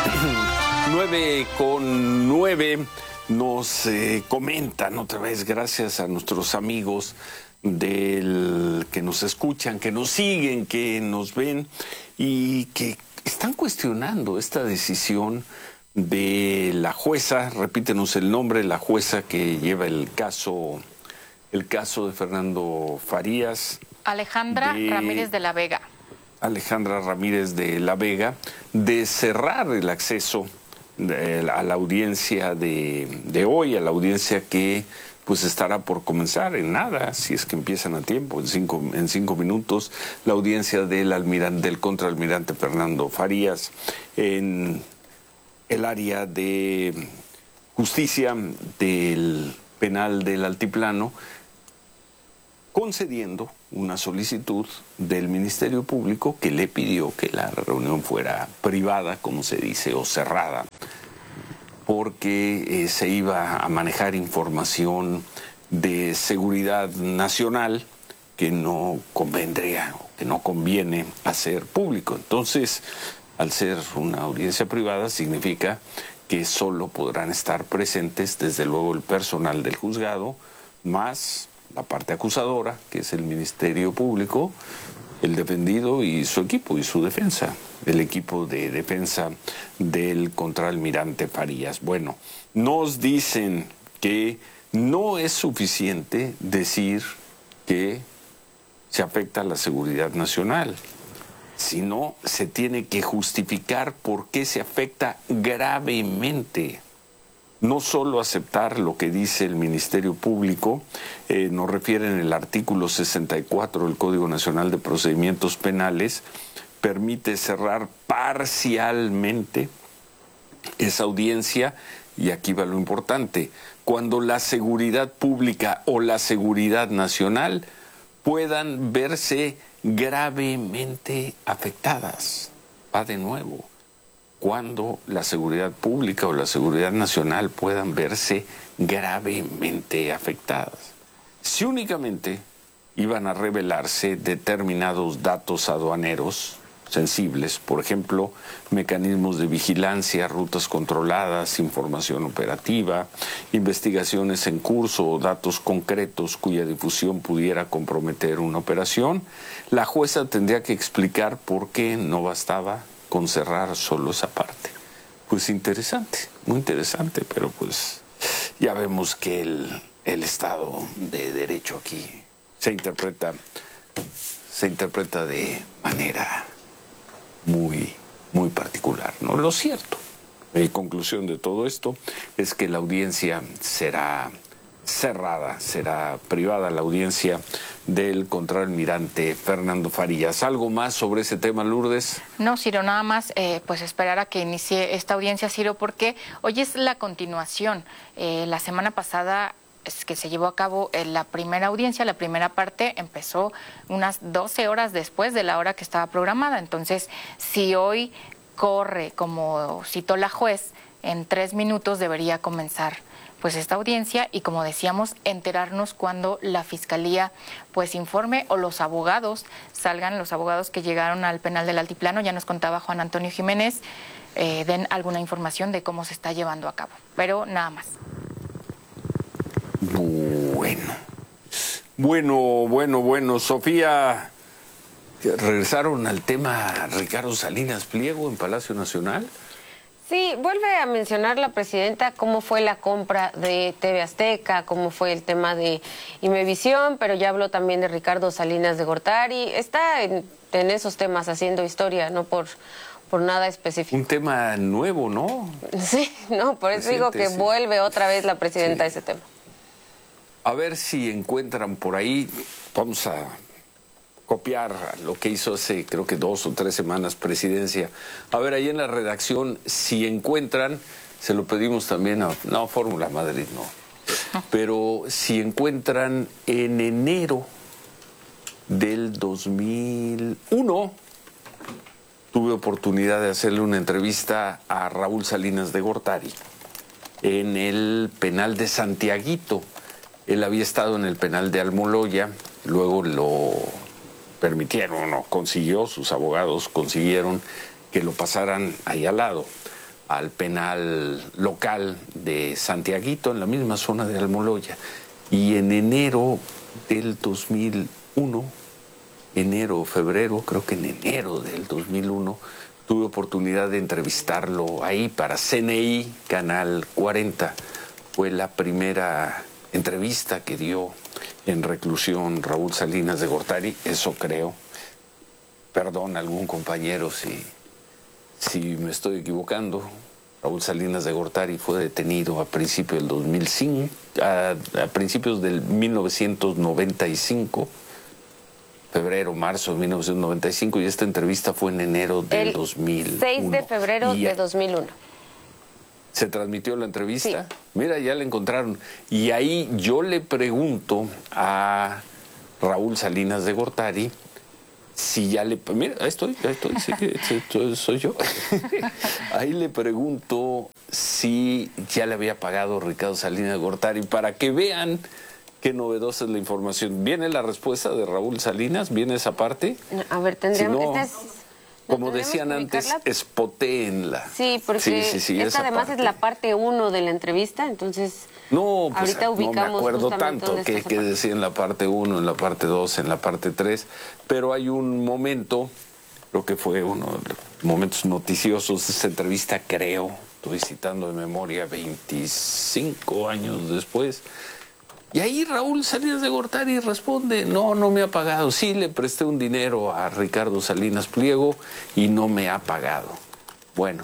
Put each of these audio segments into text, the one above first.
9:09 nos comentan otra vez, gracias a nuestros amigos que nos escuchan, que nos siguen, que nos ven y que están cuestionando esta decisión de la jueza, repítenos el nombre, la jueza que lleva el caso de Fernando Farías. Alejandra Ramírez de la Vega. Alejandra Ramírez de la Vega, de cerrar el acceso a la audiencia de hoy, a la audiencia que pues estará por comenzar en nada, si es que empiezan a tiempo, en cinco minutos, la audiencia del contraalmirante Fernando Farías en el área de justicia del penal del Altiplano, concediendo una solicitud del Ministerio Público que le pidió que la reunión fuera privada, como se dice, o cerrada, porque se iba a manejar información de seguridad nacional que no convendría, que no conviene hacer público. Entonces, al ser una audiencia privada, significa que solo podrán estar presentes, desde luego, el personal del juzgado, más la parte acusadora, que es el Ministerio Público, el defendido y su equipo y su defensa, el equipo de defensa del contraalmirante Farías. Bueno, nos dicen que no es suficiente decir que se afecta a la seguridad nacional, sino se tiene que justificar por qué se afecta gravemente. No solo aceptar lo que dice el Ministerio Público, nos refiere en el artículo 64 del Código Nacional de Procedimientos Penales, permite cerrar parcialmente esa audiencia, y aquí va lo importante, cuando la seguridad pública o la seguridad nacional puedan verse gravemente afectadas. Va de nuevo. Cuando la seguridad pública o la seguridad nacional puedan verse gravemente afectadas. Si únicamente iban a revelarse determinados datos aduaneros sensibles, por ejemplo, mecanismos de vigilancia, rutas controladas, información operativa, investigaciones en curso o datos concretos cuya difusión pudiera comprometer una operación, la jueza tendría que explicar por qué no bastaba con cerrar solo esa parte. Pues interesante, muy interesante, pero pues ya vemos que el Estado de Derecho aquí se interpreta de manera muy, muy particular, ¿no? Lo cierto, en conclusión de todo esto, es que la audiencia será cerrada, será privada la audiencia del contraalmirante Fernando Farías. ¿Algo más sobre ese tema, Lourdes? No, Ciro, nada más pues esperar a que inicie esta audiencia, Ciro, porque hoy es la continuación. La semana pasada es que se llevó a cabo la primera audiencia, la primera parte empezó unas 12 horas después de la hora que estaba programada. Entonces, si hoy corre, como citó la juez, en 3 minutos debería comenzar pues esta audiencia y, como decíamos, enterarnos cuando la Fiscalía pues informe o los abogados salgan, los abogados que llegaron al penal del Altiplano, ya nos contaba Juan Antonio Jiménez, den alguna información de cómo se está llevando a cabo, pero nada más. Bueno, Sofía, ¿regresaron al tema Ricardo Salinas Pliego en Palacio Nacional? Sí, vuelve a mencionar la presidenta cómo fue la compra de TV Azteca, cómo fue el tema de Imevisión, pero ya habló también de Ricardo Salinas de Gortari. Está en esos temas haciendo historia, no por nada específico. Un tema nuevo, ¿no? Sí, no, por eso digo que vuelve otra vez la presidenta a ese tema. A ver si encuentran por ahí, vamos a copiar lo que hizo hace creo que 2 o 3 semanas Presidencia. A ver, ahí en la redacción, si encuentran, se lo pedimos también a Fórmula Madrid, no. Pero si encuentran en enero del 2001, tuve oportunidad de hacerle una entrevista a Raúl Salinas de Gortari en el penal de Santiaguito. Él había estado en el penal de Almoloya, luego lo permitieron, sus abogados consiguieron que lo pasaran ahí al lado. al penal local de Santiaguito, en la misma zona de Almoloya. Y en enero del 2001, enero o febrero, creo que en enero del 2001, tuve oportunidad de entrevistarlo ahí para CNI, Canal 40. Fue la primera entrevista que dio en reclusión Raúl Salinas de Gortari, eso creo. Perdón a algún compañero si me estoy equivocando. Raúl Salinas de Gortari fue detenido a principios del 2005, a principios del 1995, febrero, marzo de 1995, y esta entrevista fue en enero del 2001. 6 de febrero de 2001. ¿Se transmitió la entrevista? Sí. Mira, ya la encontraron. Y ahí yo le pregunto a Raúl Salinas de Gortari si ya le... Mira, ahí estoy, sí, soy yo. Ahí le pregunto si ya le había pagado Ricardo Salinas de Gortari para que vean qué novedosa es la información. ¿Viene la respuesta de Raúl Salinas? ¿Viene esa parte? A ver, tendríamos... Si no, como decían antes, espotéenla. Sí, porque esta además es la parte 1 de la entrevista, entonces no, pues, ahorita ubicamos. No me acuerdo tanto que decía en la parte 1, en la parte 2, en la parte 3, pero hay un momento, creo que fue uno de los momentos noticiosos de esta entrevista, creo, estoy citando de memoria, 25 años después. Y ahí Raúl Salinas de Gortari responde, no me ha pagado. Sí, le presté un dinero a Ricardo Salinas Pliego y no me ha pagado. Bueno,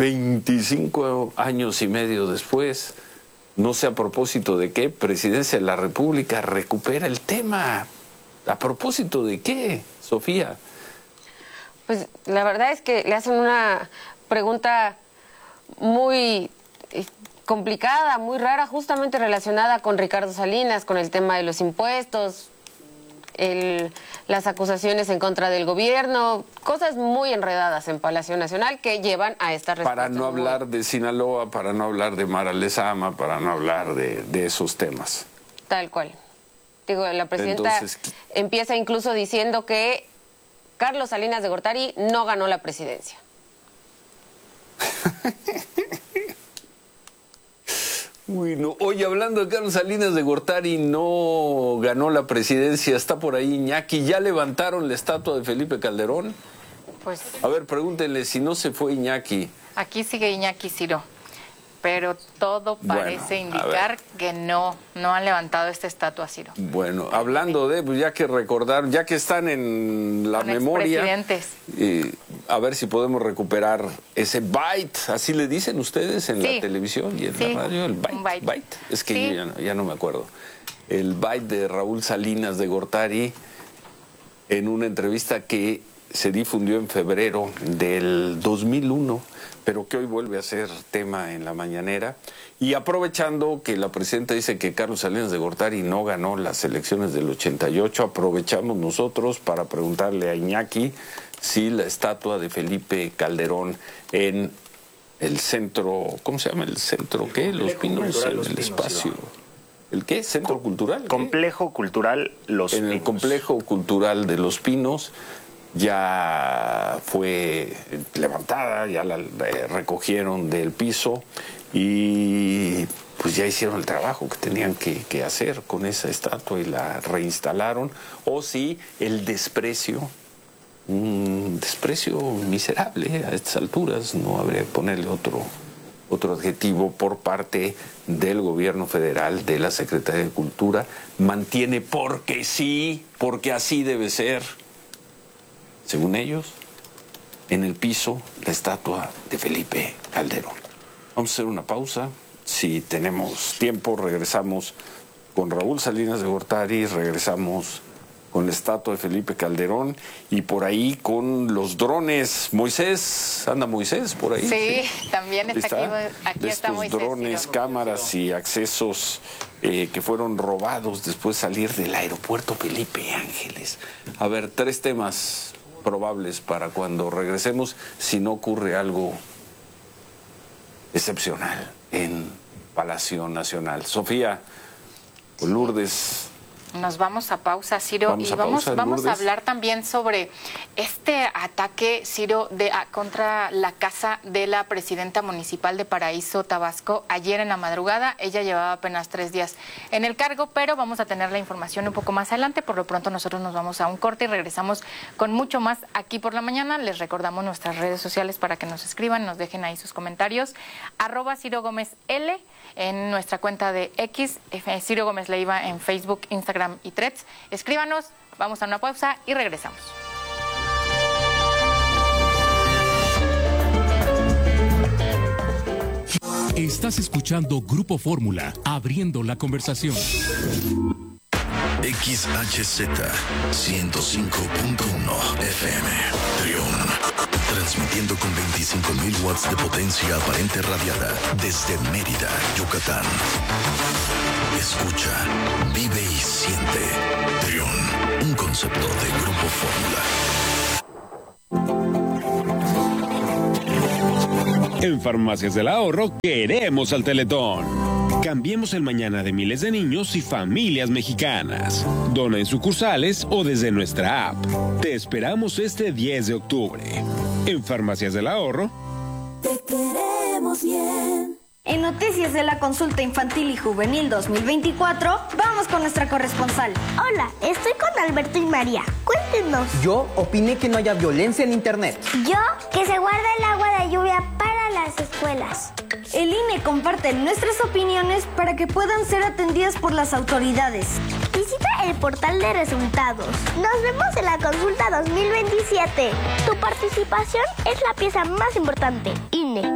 25 años y medio después, no sé a propósito de qué, Presidencia de la República recupera el tema. ¿A propósito de qué, Sofía? Pues la verdad es que le hacen una pregunta muy complicada, muy rara, justamente relacionada con Ricardo Salinas, con el tema de los impuestos, las acusaciones en contra del gobierno, cosas muy enredadas en Palacio Nacional que llevan a esta respuesta. Para no hablar de Sinaloa, para no hablar de Mara Lezama, para no hablar de esos temas. Tal cual. Digo, la presidenta empieza incluso diciendo que Carlos Salinas de Gortari no ganó la presidencia. Uy, no. Oye, hablando de Carlos Salinas de Gortari, no ganó la presidencia, está por ahí Iñaki. ¿Ya levantaron la estatua de Felipe Calderón? Pues... A ver, pregúntenle si no se fue Iñaki. Aquí sigue Iñaki Ciro, pero todo parece indicar que no han levantado esta estatua a Ciro. Bueno, hablando de, pues ya que recordar, ya que están en la memoria, a ver si podemos recuperar ese byte, así le dicen ustedes en la televisión y en la radio, el byte. Es que yo ya no me acuerdo. El byte de Raúl Salinas de Gortari en una entrevista que se difundió en febrero del 2001, pero que hoy vuelve a ser tema en la mañanera. Y aprovechando que la presidenta dice que Carlos Salinas de Gortari no ganó las elecciones del 88, aprovechamos nosotros para preguntarle a Iñaki si la estatua de Felipe Calderón en el centro, ¿cómo se llama el centro? ¿Qué? Los Pinos, en el espacio. ¿El qué? ¿Centro cultural? Complejo Cultural Los Pinos. En el Complejo Cultural de Los Pinos ya fue levantada, ya la recogieron del piso y pues ya hicieron el trabajo que tenían que hacer con esa estatua y la reinstalaron. O sí, el desprecio, un desprecio miserable a estas alturas, no habría que ponerle otro adjetivo, por parte del gobierno federal, de la Secretaría de Cultura, mantiene porque sí, porque así debe ser, según ellos, en el piso la estatua de Felipe Calderón. Vamos a hacer una pausa. Si tenemos tiempo, regresamos con Raúl Salinas de Gortari, regresamos con la estatua de Felipe Calderón y por ahí con los drones. Moisés, ¿anda Moisés por ahí? Sí, también está aquí está Moisés. Drones, cámaras y accesos que fueron robados después de salir del aeropuerto Felipe Ángeles. A ver, 3 temas probables para cuando regresemos, si no ocurre algo excepcional en Palacio Nacional. Sofía, Lourdes, Nos vamos a pausa, Ciro, vamos a hablar también sobre este ataque, Ciro, contra la casa de la presidenta municipal de Paraíso, Tabasco, ayer en la madrugada. Ella llevaba apenas 3 días en el cargo, pero vamos a tener la información un poco más adelante. Por lo pronto nosotros nos vamos a un corte y regresamos con mucho más aquí por la mañana. Les recordamos nuestras redes sociales para que nos escriban, nos dejen ahí sus comentarios. @Ciro Gómez L en nuestra cuenta de X, Ciro Gómez Leiva en Facebook, Instagram y Threads. Escríbanos, vamos a una pausa y regresamos. Estás escuchando Grupo Fórmula, abriendo la conversación. XHZ 105.1 FM Trión, transmitiendo con 25,000 watts de potencia aparente radiada desde Mérida, Yucatán. Escucha, vive y siente. Trión, un concepto de Grupo Fórmula. En Farmacias del Ahorro queremos al Teletón. Cambiemos el mañana de miles de niños y familias mexicanas. Dona en sucursales o desde nuestra app. Te esperamos este 10 de octubre. En Farmacias del Ahorro. Te queremos bien. En Noticias de la Consulta Infantil y Juvenil 2024, vamos con nuestra corresponsal. Hola, estoy con Alberto y María. Cuéntenos. Yo opiné que no haya violencia en Internet. Yo, que se guarde el agua de lluvia para las escuelas. El INE comparte nuestras opiniones para que puedan ser atendidas por las autoridades. Visita el portal de resultados. Nos vemos en la consulta 2027. Tu participación es la pieza más importante. INE.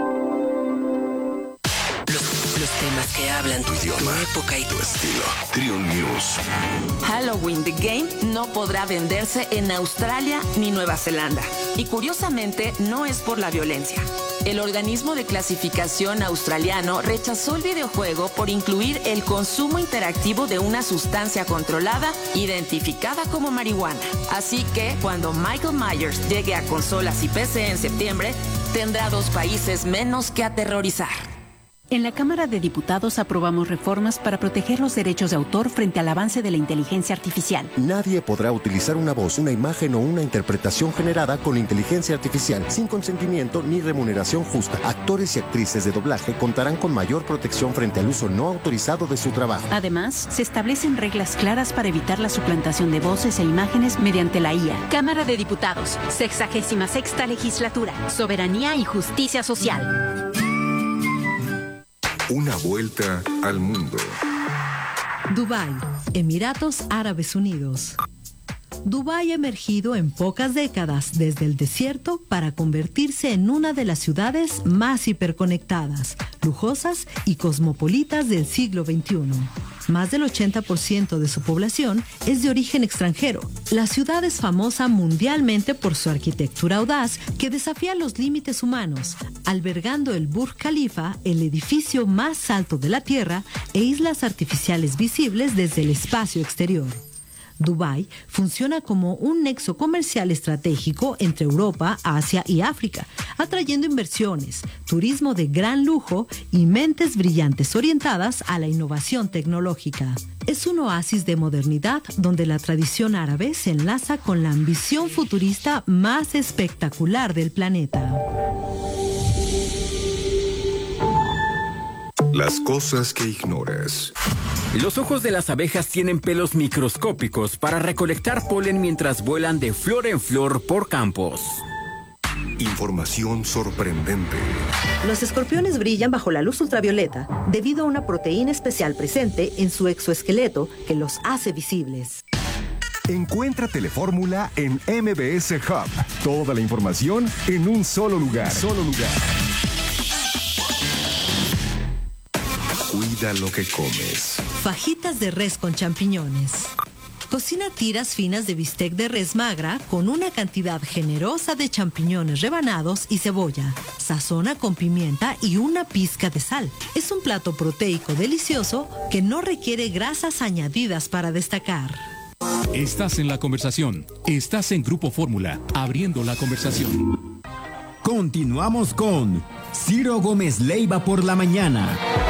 Los temas que hablan tu idioma, tu época y tu estilo. Trión News. Halloween The Game no podrá venderse en Australia ni Nueva Zelanda. Y curiosamente, no es por la violencia. El organismo de clasificación australiano rechazó el videojuego por incluir el consumo interactivo de una sustancia controlada identificada como marihuana. Así que, cuando Michael Myers llegue a consolas y PC en septiembre, tendrá 2 países menos que aterrorizar. En la Cámara de Diputados aprobamos reformas para proteger los derechos de autor frente al avance de la inteligencia artificial. Nadie podrá utilizar una voz, una imagen o una interpretación generada con inteligencia artificial sin consentimiento ni remuneración justa. Actores y actrices de doblaje contarán con mayor protección frente al uso no autorizado de su trabajo. Además, se establecen reglas claras para evitar la suplantación de voces e imágenes mediante la IA. Cámara de Diputados, 66ª Legislatura, Soberanía y Justicia Social. Una vuelta al mundo. Dubái, Emiratos Árabes Unidos. Dubái ha emergido en pocas décadas desde el desierto para convertirse en una de las ciudades más hiperconectadas, lujosas y cosmopolitas del siglo XXI. Más del 80% de su población es de origen extranjero. La ciudad es famosa mundialmente por su arquitectura audaz que desafía los límites humanos, albergando el Burj Khalifa, el edificio más alto de la Tierra, e islas artificiales visibles desde el espacio exterior. Dubái funciona como un nexo comercial estratégico entre Europa, Asia y África, atrayendo inversiones, turismo de gran lujo y mentes brillantes orientadas a la innovación tecnológica. Es un oasis de modernidad donde la tradición árabe se enlaza con la ambición futurista más espectacular del planeta. Las cosas que ignoras. Los ojos de las abejas tienen pelos microscópicos para recolectar polen mientras vuelan de flor en flor por campos. Información sorprendente. Los escorpiones brillan bajo la luz ultravioleta debido a una proteína especial presente en su exoesqueleto que los hace visibles. Encuentra Telefórmula en MBS Hub. Toda la información en un solo lugar. Cuida lo que comes. Fajitas de res con champiñones. Cocina tiras finas de bistec de res magra con una cantidad generosa de champiñones rebanados y cebolla. Sazona con pimienta y una pizca de sal. Es un plato proteico delicioso que no requiere grasas añadidas para destacar. Estás en la conversación. Estás en Grupo Fórmula, abriendo la conversación. Continuamos con Ciro Gómez Leiva por la mañana.